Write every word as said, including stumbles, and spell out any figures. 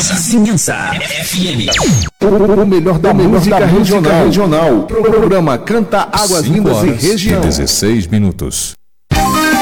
Vizinhança F M. O melhor da, o melhor música, da regional. regional. Programa Canta Águas Lindas e Região. dezesseis minutos.